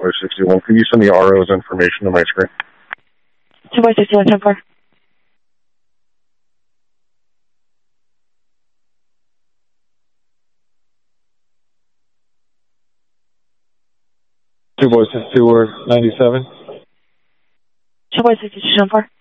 Boy 61. Can you send the RO's information to my screen? 2 Boy 61, 10-4. Two Boy 62 or 97. 2 Boy 62, 10-4.